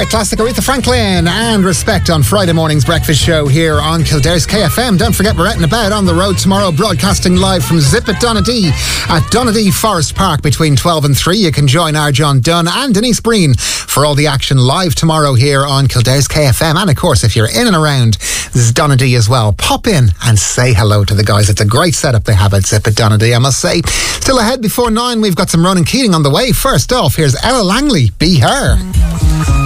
Great classic, Aretha Franklin and Respect on Friday morning's breakfast show here on Kildare's KFM. Don't forget, we're out and about on the road tomorrow, broadcasting live from Zip at Donadee at Donadee Forest Park between 12 and 3. You can join our John Dunn and Denise Breen for all the action live tomorrow here on Kildare's KFM. And of course, if you're in and around Donadee as well, pop in and say hello to the guys. It's a great setup they have at Zip at Donadee, I must say. Still ahead before 9, we've got some Ronan Keating on the way. First off, here's Ella Langley, Be Her.